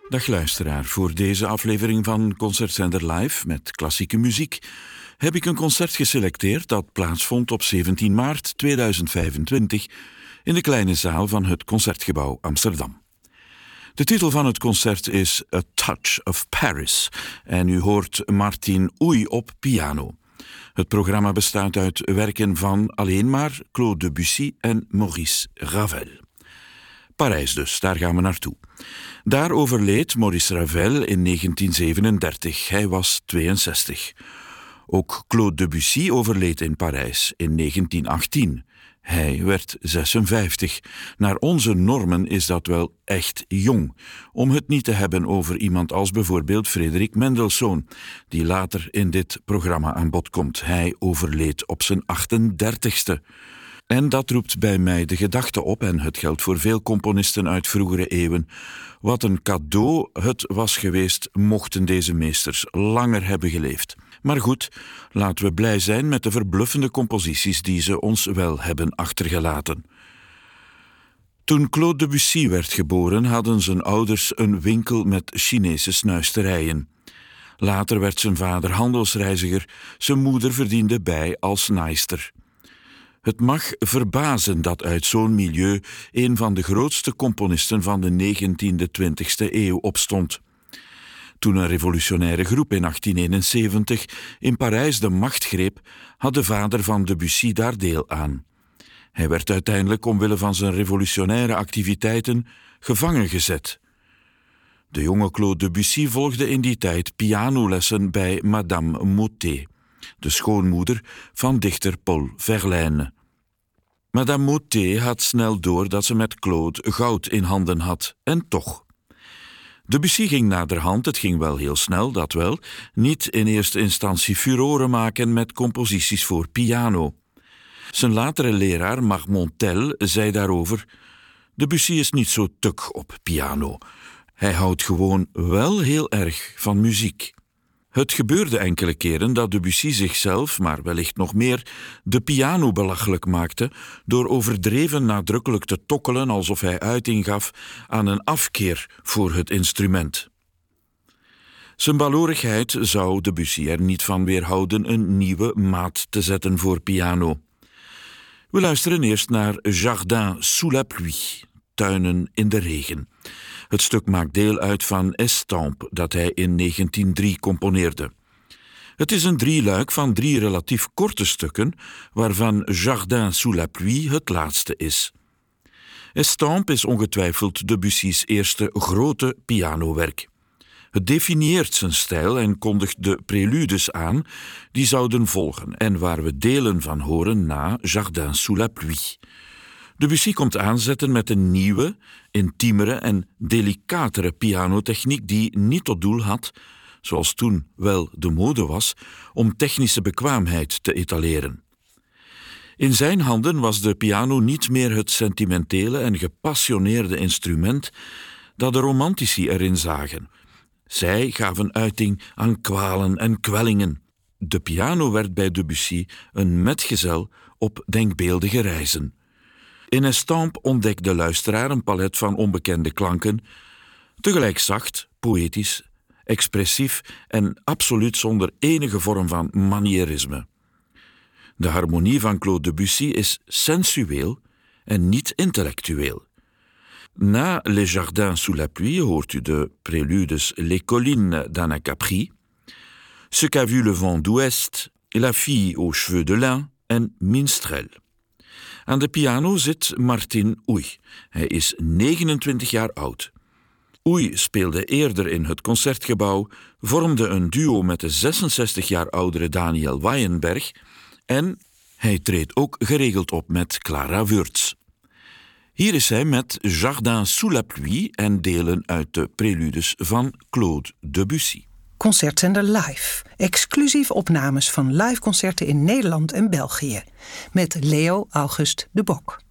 Dag luisteraar, voor deze aflevering van Concertzender Live met klassieke muziek heb ik een concert geselecteerd dat plaatsvond op 17 maart 2025 in de kleine zaal van het Concertgebouw Amsterdam. De titel van het concert is A Touch of Paris en u hoort Martin Houy op piano. Het programma bestaat uit werken van alleen maar Claude Debussy en Maurice Ravel. Parijs dus, daar gaan we naartoe. Daar overleed Maurice Ravel in 1937. Hij was 62. Ook Claude Debussy overleed in Parijs in 1918. Hij werd 56. Naar onze normen is dat wel echt jong. Om het niet te hebben over iemand als bijvoorbeeld Frederik Mendelssohn, die later in dit programma aan bod komt. Hij overleed op zijn 38ste. En dat roept bij mij de gedachte op, en het geldt voor veel componisten uit vroegere eeuwen, wat een cadeau het was geweest mochten deze meesters langer hebben geleefd. Maar goed, laten we blij zijn met de verbluffende composities die ze ons wel hebben achtergelaten. Toen Claude Debussy werd geboren, hadden zijn ouders een winkel met Chinese snuisterijen. Later werd zijn vader handelsreiziger, zijn moeder verdiende bij als naaister. Het mag verbazen dat uit zo'n milieu een van de grootste componisten van de 19e-20e eeuw opstond. Toen een revolutionaire groep in 1871 in Parijs de macht greep, had de vader van Debussy daar deel aan. Hij werd uiteindelijk omwille van zijn revolutionaire activiteiten gevangen gezet. De jonge Claude Debussy volgde in die tijd pianolessen bij Madame Mottet, de schoonmoeder van dichter Paul Verlaine. Madame Mottet had snel door dat ze met Claude goud in handen had, en toch. Debussy ging naderhand, het ging wel heel snel, dat wel, niet in eerste instantie furoren maken met composities voor piano. Zijn latere leraar Marmontel zei daarover: Debussy is niet zo tuk op piano. Hij houdt gewoon wel heel erg van muziek. Het gebeurde enkele keren dat Debussy zichzelf, maar wellicht nog meer, de piano belachelijk maakte door overdreven nadrukkelijk te tokkelen alsof hij uiting gaf aan een afkeer voor het instrument. Zijn balorigheid zou Debussy er niet van weerhouden een nieuwe maat te zetten voor piano. We luisteren eerst naar Jardin sous la pluie, tuinen in de regen. Het stuk maakt deel uit van Estampes, dat hij in 1903 componeerde. Het is een drieluik van 3 relatief korte stukken, waarvan Jardin sous la pluie het laatste is. Estampes is ongetwijfeld Debussy's eerste grote pianowerk. Het definieert zijn stijl en kondigt de preludes aan die zouden volgen en waar we delen van horen na Jardin sous la pluie. Debussy komt aanzetten met een nieuwe, intiemere en delicatere pianotechniek die niet tot doel had, zoals toen wel de mode was, om technische bekwaamheid te etaleren. In zijn handen was de piano niet meer het sentimentele en gepassioneerde instrument dat de romantici erin zagen. Zij gaven uiting aan kwalen en kwellingen. De piano werd bij Debussy een metgezel op denkbeeldige reizen. In Estampes ontdekt de luisteraar een palet van onbekende klanken, tegelijk zacht, poëtisch, expressief en absoluut zonder enige vorm van manierisme. De harmonie van Claude Debussy is sensueel en niet intellectueel. Na Les Jardins sous la pluie hoort u de preludes Les collines d'Anna Capri, Ce qu'a vu le vent d'ouest, La fille aux cheveux de lin en Minstrel. Aan de piano zit Martin Houy. Hij is 29 jaar oud. Houy speelde eerder in het Concertgebouw, vormde een duo met de 66 jaar oudere Daniel Weyenberg en hij treedt ook geregeld op met Clara Wurtz. Hier is hij met Jardin sous la pluie en delen uit de preludes van Claude Debussy. Concertzender Live. Exclusief opnames van liveconcerten in Nederland en België. Met Leo August de Bok.